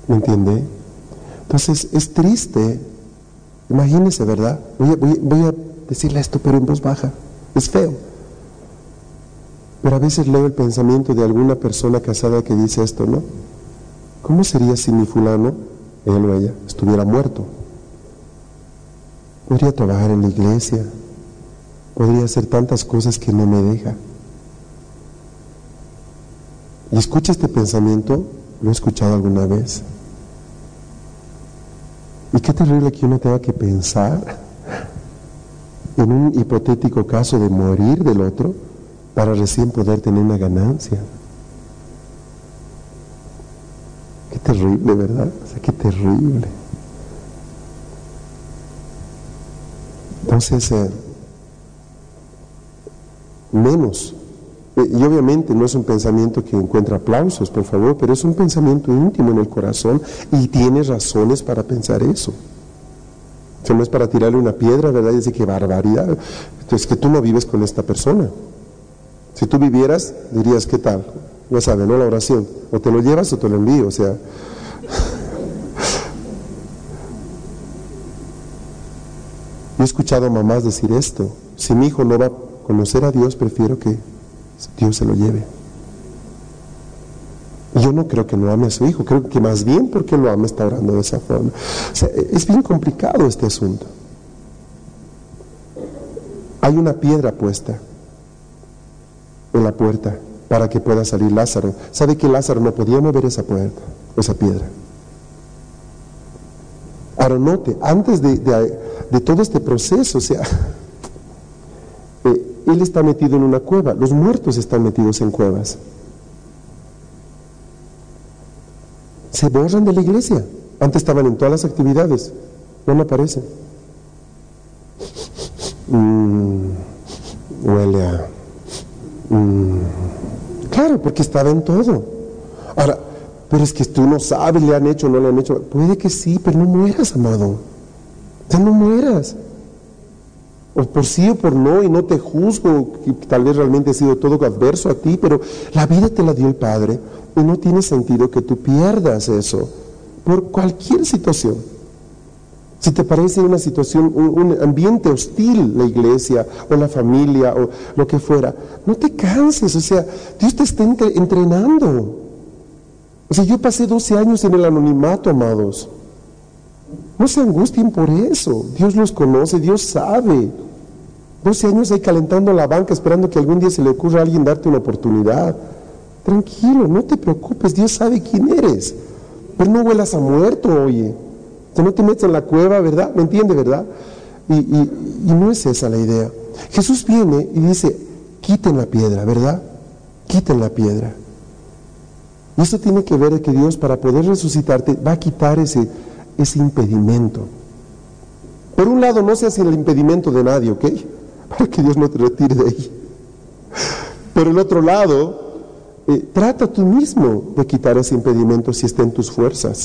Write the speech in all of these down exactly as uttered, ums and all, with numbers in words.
¿Me entiende? Entonces es triste. Imagínese, ¿verdad? Voy a, voy, voy a decirle esto, pero en voz baja. Es feo. Pero a veces leo el pensamiento de alguna persona casada que dice esto, ¿no? ¿Cómo sería si mi fulano, él o ella, estuviera muerto? Podría trabajar en la iglesia, podría hacer tantas cosas que no me deja. Y escucha este pensamiento, lo he escuchado alguna vez. Y qué terrible que uno tenga que pensar en un hipotético caso de morir del otro para recién poder tener una ganancia. Qué terrible, ¿verdad? O sea, qué terrible. Entonces, eh, menos. Eh, y obviamente no es un pensamiento que encuentra aplausos, por favor, pero es un pensamiento íntimo en el corazón y tienes razones para pensar eso. O sea, no es para tirarle una piedra, ¿verdad? Y decir, qué barbaridad. Entonces, que tú no vives con esta persona. Si tú vivieras, dirías, ¿qué tal? Ya sabes, ¿no? La oración. O te lo llevas o te lo envío, o sea. Yo he escuchado a mamás decir esto: si mi hijo no va a conocer a Dios, prefiero que Dios se lo lleve. Y yo no creo que no ame a su hijo, creo que más bien porque lo ama está orando de esa forma. O sea, es bien complicado este asunto. Hay una piedra puesta en la puerta para que pueda salir Lázaro. ¿Sabe que Lázaro no podía mover esa puerta, esa piedra? Ahora note, antes de, de, de todo este proceso, o sea, eh, él está metido en una cueva, los muertos están metidos en cuevas. Se borran de la iglesia. Antes estaban en todas las actividades, no me aparecen. Mm, huele a... Mm, claro, porque estaba en todo. Ahora, pero es que tú no sabes, le han hecho o no le han hecho. Puede que sí, pero no mueras, amado. O sea, no mueras. O por sí o por no, y no te juzgo, que tal vez realmente ha sido todo adverso a ti, pero la vida te la dio el Padre, y no tiene sentido que tú pierdas eso por cualquier situación. Si te parece una situación, un, un ambiente hostil, la iglesia, o la familia, o lo que fuera, no te canses, o sea, Dios te está entre, entrenando. O sea, yo pasé doce años en el anonimato, amados. No se angustien por eso. Dios los conoce, Dios sabe. doce años ahí calentando la banca, esperando que algún día se le ocurra a alguien darte una oportunidad. Tranquilo, no te preocupes, Dios sabe quién eres. Pero no huelas a muerto, oye. O sea, no te metas en la cueva, ¿verdad? ¿Me entiende, verdad? Y, y, y no es esa la idea. Jesús viene y dice, quiten la piedra, ¿verdad? Quiten la piedra. Y eso tiene que ver que Dios, para poder resucitarte, va a quitar ese, ese impedimento. Por un lado, no seas el impedimento de nadie, ¿ok? Para que Dios no te retire de ahí. Por el otro lado, eh, trata tú mismo de quitar ese impedimento si está en tus fuerzas.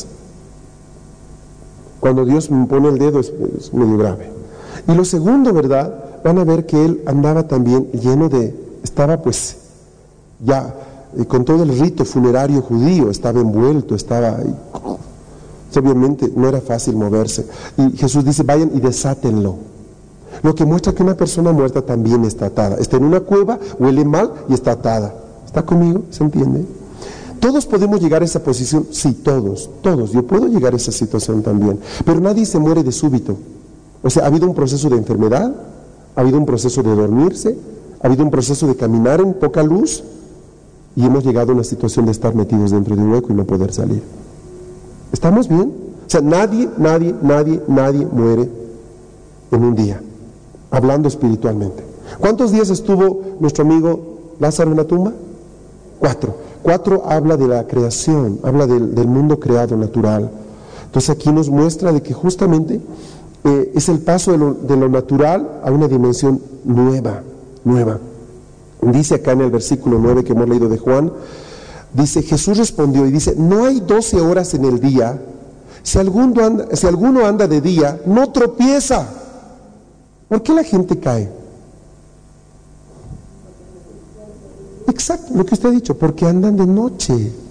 Cuando Dios me pone el dedo es, es medio grave. Y lo segundo, ¿verdad? Van a ver que él andaba también lleno de, estaba pues ya eh, con todo el rito funerario judío, estaba envuelto, estaba ahí. Obviamente no era fácil moverse. Y Jesús dice, vayan y desátenlo. Lo que muestra que una persona muerta también está atada. Está en una cueva, huele mal y está atada. ¿Está conmigo? ¿Se entiende? ¿Todos podemos llegar a esa posición? Sí, todos, todos. Yo puedo llegar a esa situación también. Pero nadie se muere de súbito. O sea, ha habido un proceso de enfermedad, ha habido un proceso de dormirse, ha habido un proceso de caminar en poca luz y hemos llegado a una situación de estar metidos dentro de un hueco y no poder salir. ¿Estamos bien? O sea, nadie, nadie, nadie, nadie muere en un día, hablando espiritualmente. ¿Cuántos días estuvo nuestro amigo Lázaro en la tumba? Cuatro. Cuatro habla de la creación, habla del, del mundo creado natural. Entonces aquí nos muestra de que justamente eh, es el paso de lo, de lo natural a una dimensión nueva, nueva. Dice acá en el versículo nueve que hemos leído de Juan, dice, Jesús respondió y dice, no hay doce horas en el día, si alguno anda, si alguno anda de día, no tropieza. ¿Por qué la gente cae? Exacto, lo que usted ha dicho, porque andan de noche.